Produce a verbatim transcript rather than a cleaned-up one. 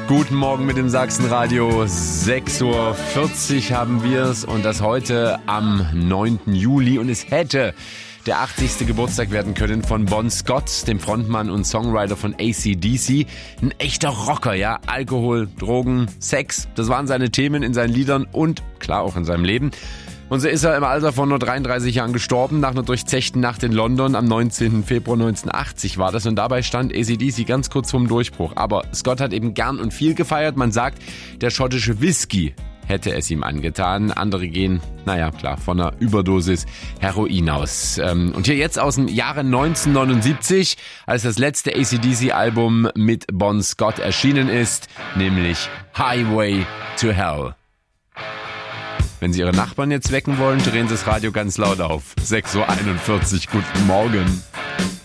Guten Morgen mit dem Sachsenradio. sechs Uhr vierzig haben wir es und das heute am neunten Juli. Und es hätte der achtzigste Geburtstag werden können von Bon Scott, dem Frontmann und Songwriter von A C D C. Ein echter Rocker, ja. Alkohol, Drogen, Sex, das waren seine Themen in seinen Liedern und klar auch in seinem Leben. Und so ist er im Alter von nur dreiunddreißig Jahren gestorben, nach einer durchzechten Nacht in London. Am neunzehnten Februar neunzehnhundertachtzig war das und dabei stand A C D C ganz kurz vorm Durchbruch. Aber Scott hat eben gern und viel gefeiert. Man sagt, der schottische Whisky hätte es ihm angetan. Andere gehen, naja klar, von einer Überdosis Heroin aus. Und hier jetzt aus dem Jahre neunzehnhundertneunundsiebzig, als das letzte A C D C-Album mit Bon Scott erschienen ist, nämlich Highway to Hell. Wenn Sie Ihre Nachbarn jetzt wecken wollen, drehen Sie das Radio ganz laut auf. sechs Uhr einundvierzig, guten Morgen.